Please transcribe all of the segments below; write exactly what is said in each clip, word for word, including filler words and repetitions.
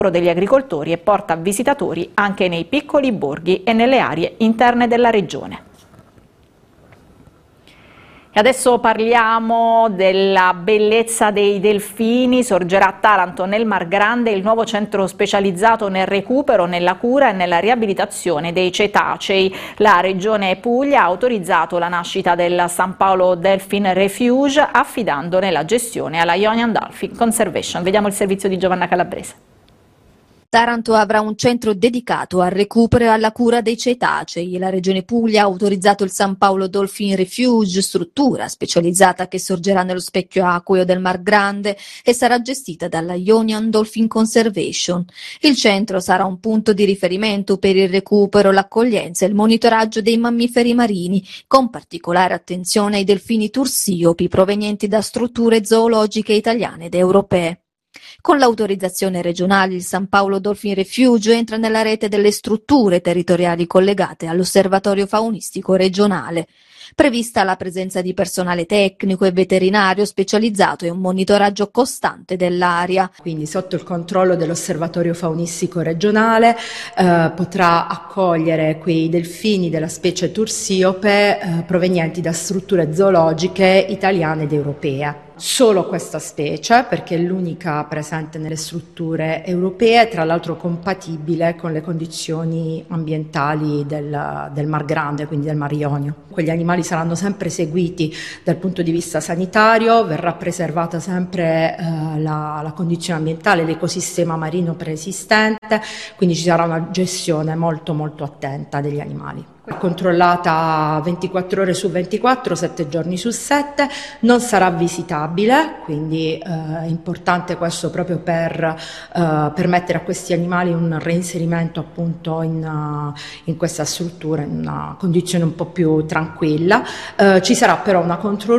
degli agricoltori e porta visitatori anche nei piccoli borghi e nelle aree interne della regione. E adesso parliamo della bellezza dei delfini. Sorgerà a Taranto, nel Mar Grande, il nuovo centro specializzato nel recupero, nella cura e nella riabilitazione dei cetacei. La Regione Puglia ha autorizzato la nascita del San Paolo Dolphin Refuge, affidandone la gestione alla Ionian Dolphin Conservation. Vediamo il servizio di Giovanna Calabrese. Taranto avrà un centro dedicato al recupero e alla cura dei cetacei. La Regione Puglia ha autorizzato il San Paolo Dolphin Refuge, struttura specializzata che sorgerà nello specchio acqueo del Mar Grande e sarà gestita dalla Ionian Dolphin Conservation. Il centro sarà un punto di riferimento per il recupero, l'accoglienza e il monitoraggio dei mammiferi marini, con particolare attenzione ai delfini tursiopi provenienti da strutture zoologiche italiane ed europee. Con l'autorizzazione regionale il San Paolo Dolphin Refuge entra nella rete delle strutture territoriali collegate all'Osservatorio Faunistico regionale. Prevista la presenza di personale tecnico e veterinario specializzato e un monitoraggio costante dell'area. Quindi sotto il controllo dell'Osservatorio Faunistico regionale eh, potrà accogliere quei delfini della specie tursiope eh, provenienti da strutture zoologiche italiane ed europee. Solo questa specie, perché è l'unica presente nelle strutture europee, tra l'altro compatibile con le condizioni ambientali del, del Mar Grande, quindi del Mar Ionio. Quegli animali saranno sempre seguiti dal punto di vista sanitario, verrà preservata sempre eh, la, la condizione ambientale, l'ecosistema marino preesistente, quindi ci sarà una gestione molto molto attenta degli animali. Controllata ventiquattro ore su ventiquattro, sette giorni su sette, non sarà visitabile, quindi eh, è importante questo proprio per eh, permettere a questi animali un reinserimento appunto in, uh, in questa struttura, in una condizione un po' più tranquilla. Eh, ci sarà però una control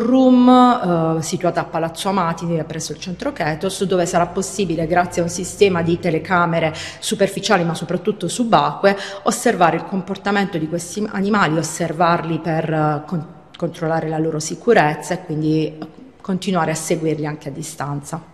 room eh, situata a Palazzo Amati presso il centro Chetos, dove sarà possibile, grazie a un sistema di telecamere superficiali ma soprattutto subacquee, osservare il comportamento di questi animali, osservarli per uh, con- controllare la loro sicurezza e quindi continuare a seguirli anche a distanza.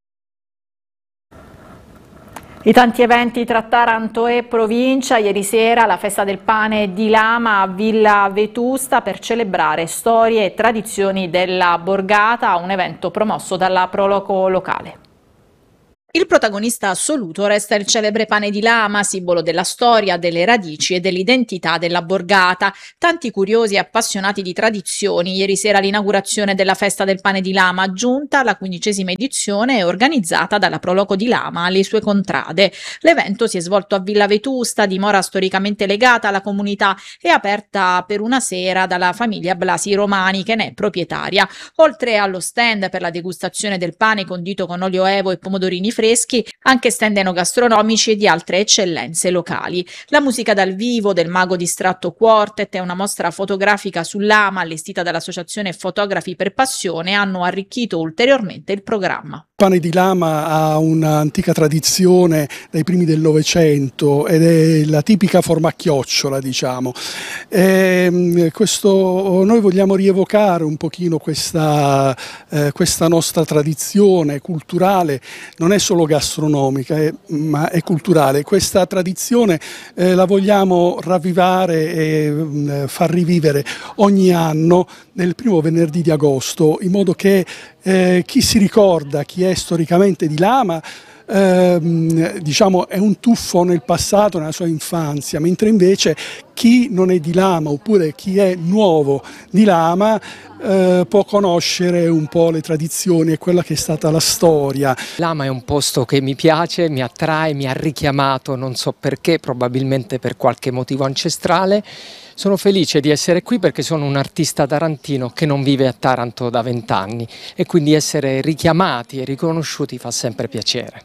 I tanti eventi tra Taranto e provincia. Ieri sera la festa del pane di Lama a Villa Vetusta per celebrare storie e tradizioni della borgata, un evento promosso dalla Proloco locale. Il protagonista assoluto resta il celebre pane di Lama, simbolo della storia, delle radici e dell'identità della borgata. Tanti curiosi e appassionati di tradizioni. Ieri sera l'inaugurazione della festa del pane di Lama, giunta alla quindicesima edizione e organizzata dalla Proloco di Lama alle sue contrade. L'evento si è svolto a Villa Vetusta, dimora storicamente legata alla comunità e aperta per una sera dalla famiglia Blasi Romani, che ne è proprietaria. Oltre allo stand per la degustazione del pane condito con olio evo e pomodorini freschi, anche stand enogastronomici e di altre eccellenze locali. La musica dal vivo del Mago Distratto Quartet e una mostra fotografica sull'Ama allestita dall'Associazione Fotografi per Passione hanno arricchito ulteriormente il programma. Il pane di Lama ha un'antica tradizione dai primi del Novecento ed è la tipica forma a chiocciola, diciamo. E questo, noi vogliamo rievocare un pochino questa, eh, questa nostra tradizione culturale, non è solo gastronomica, è, ma è culturale. Questa tradizione eh, la vogliamo ravvivare e mh, far rivivere ogni anno nel primo venerdì di agosto, in modo che eh, chi si ricorda, chi è storicamente di Lama, ehm, diciamo è un tuffo nel passato, nella sua infanzia, mentre invece chi non è di Lama oppure chi è nuovo di Lama eh, può conoscere un po' le tradizioni e quella che è stata la storia. Lama è un posto che mi piace, mi attrae, mi ha richiamato, non so perché, probabilmente per qualche motivo ancestrale. Sono felice di essere qui perché sono un artista tarantino che non vive a Taranto da vent'anni e quindi essere richiamati e riconosciuti fa sempre piacere.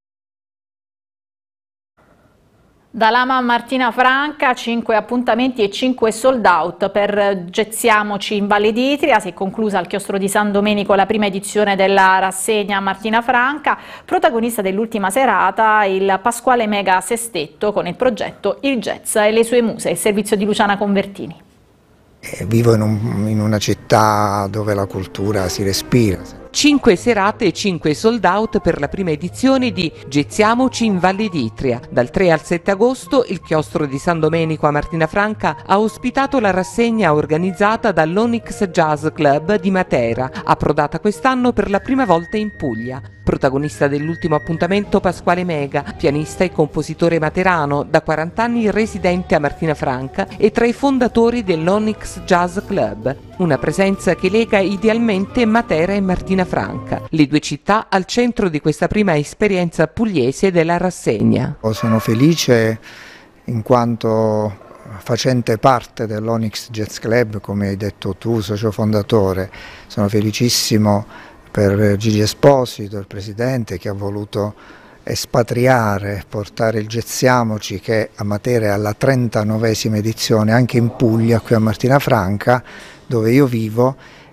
Da Lama a Martina Franca, cinque appuntamenti e cinque sold out per Getziamoci in Valle d'Itria. Si è conclusa al Chiostro di San Domenico la prima edizione della rassegna Martina Franca. Protagonista dell'ultima serata il Pasquale Mega Sestetto con il progetto Il Jazz e le sue muse, il servizio di Luciana Convertini. Vivo in, un, in una città dove la cultura si respira. Cinque serate e cinque sold out per la prima edizione di Gezziamoci in Valle d'Itria. Dal tre al sette agosto il chiostro di San Domenico a Martina Franca ha ospitato la rassegna organizzata dall'Onyx Jazz Club di Matera, approdata quest'anno per la prima volta in Puglia. Protagonista dell'ultimo appuntamento Pasquale Mega, pianista e compositore materano, da quaranta anni residente a Martina Franca e tra i fondatori dell'Onyx Jazz Club, una presenza che lega idealmente Matera e Martina Franca, le due città al centro di questa prima esperienza pugliese della rassegna. Sono felice in quanto facente parte dell'Onyx Jazz Club, come hai detto tu, socio fondatore. Sono felicissimo per Gigi Esposito, il presidente, che ha voluto espatriare, portare il Gezziamoci, che a Matera è alla trentanovesima edizione, anche in Puglia, qui a Martina Franca, dove io vivo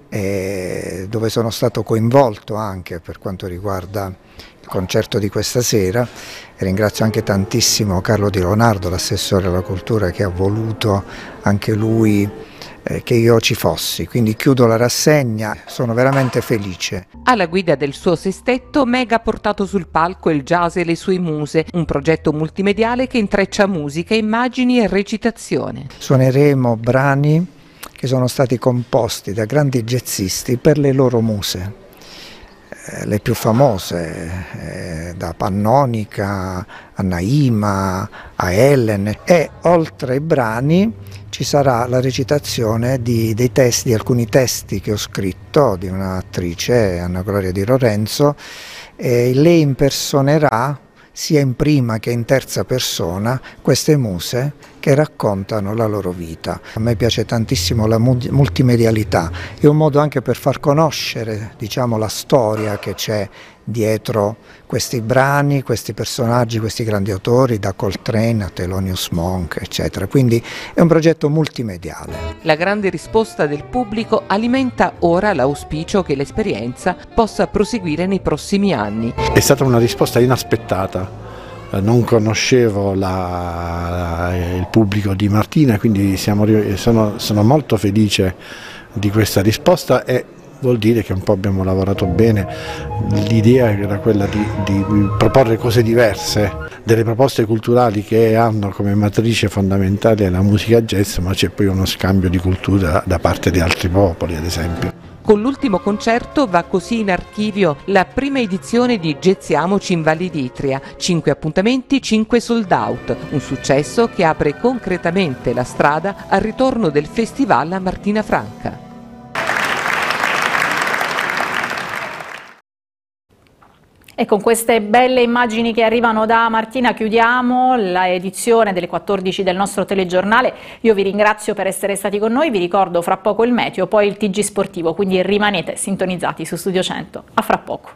e dove sono stato coinvolto anche per quanto riguarda il concerto di questa sera. E ringrazio anche tantissimo Carlo Di Leonardo, l'assessore alla cultura, che ha voluto anche lui che io ci fossi, quindi chiudo la rassegna, sono veramente felice. Alla guida del suo sestetto, Mega ha portato sul palco il jazz e le sue muse, un progetto multimediale che intreccia musica, immagini e recitazione. Suoneremo brani che sono stati composti da grandi jazzisti per le loro muse, eh, le più famose, eh, da Pannonica a Naima a Ellen, e oltre ai brani ci sarà la recitazione di, dei testi, di alcuni testi che ho scritto di un'attrice, Anna Gloria Di Lorenzo, e lei impersonerà sia in prima che in terza persona queste muse che raccontano la loro vita. A me piace tantissimo la multimedialità, è un modo anche per far conoscere, diciamo, la storia che c'è dietro questi brani, questi personaggi, questi grandi autori, da Coltrane a Thelonious Monk, eccetera. Quindi è un progetto multimediale. La grande risposta del pubblico alimenta ora l'auspicio che l'esperienza possa proseguire nei prossimi anni. È stata una risposta inaspettata. Non conoscevo la, il pubblico di Martina, quindi siamo, sono, sono molto felice di questa risposta, e vuol dire che un po' abbiamo lavorato bene. L'idea era quella di, di proporre cose diverse, delle proposte culturali che hanno come matrice fondamentale la musica jazz, ma c'è poi uno scambio di cultura da parte di altri popoli, ad esempio. Con l'ultimo concerto va così in archivio la prima edizione di Gezziamoci in Valle d'Itria, cinque appuntamenti, cinque sold out, un successo che apre concretamente la strada al ritorno del festival a Martina Franca. E con queste belle immagini che arrivano da Martina chiudiamo l'edizione delle quattordici del nostro telegiornale. Io vi ringrazio per essere stati con noi, vi ricordo fra poco il meteo, poi il T G sportivo, quindi rimanete sintonizzati su Studio cento. A fra poco.